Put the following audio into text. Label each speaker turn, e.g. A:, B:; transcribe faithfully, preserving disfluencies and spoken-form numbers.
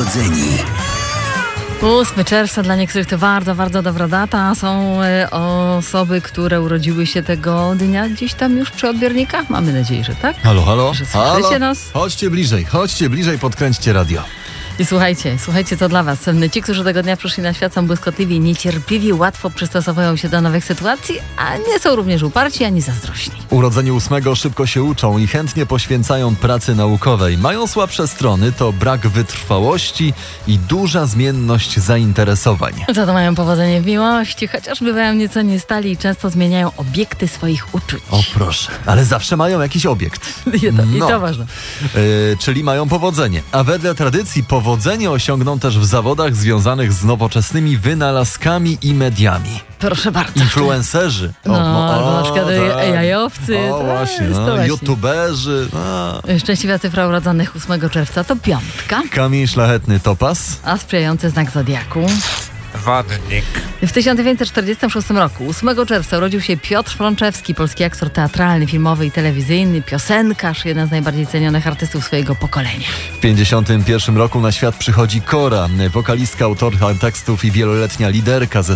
A: urodzeni.
B: ósmego czerwca dla niektórych to bardzo, bardzo dobra data. Są e, osoby, które urodziły się tego dnia gdzieś tam już przy odbiornikach. Mamy nadzieję, że tak.
C: Halo, halo.
B: Że słyszycie
C: halo.
B: nas.
C: Chodźcie bliżej, chodźcie bliżej, podkręćcie radio.
B: I słuchajcie, słuchajcie, co dla was. Ci, którzy tego dnia przyszli na świat, są błyskotliwi, niecierpliwi, łatwo przystosowują się do nowych sytuacji, a nie są również uparci ani zazdrośni.
C: Urodzeni ósmego szybko się uczą i chętnie poświęcają pracy naukowej. Mają słabsze strony, to brak wytrwałości i duża zmienność zainteresowań.
B: Za to mają powodzenie w miłości, chociaż bywają nieco niestali i często zmieniają obiekty swoich uczuć.
C: O proszę, ale zawsze mają jakiś obiekt.
B: I to,
C: No.
B: i to ważne.
C: Yy, czyli mają powodzenie. A wedle tradycji powodzenie osiągną też w zawodach związanych z nowoczesnymi wynalazkami i mediami.
B: Proszę bardzo.
C: Influencerzy.
B: No,
C: o,
B: albo na przykład
C: tak.
B: jajowcy.
C: O
B: to
C: właśnie,
B: jest to
C: no,
B: właśnie.
C: youtuberzy. No.
B: Szczęśliwa cyfra urodzonych ósmego czerwca to piątka,
C: Kamień szlachetny topas.
B: a sprzyjający znak zodiaku.
D: Wadnik.
B: W tysiąc dziewięćset czterdziestym szóstym roku, ósmego czerwca, urodził się Piotr Frączewski, polski aktor teatralny, filmowy i telewizyjny, piosenkarz, jeden z najbardziej cenionych artystów swojego pokolenia.
C: W pięćdziesiątym pierwszym roku na świat przychodzi Kora, wokalistka, autorka tekstów i wieloletnia liderka ze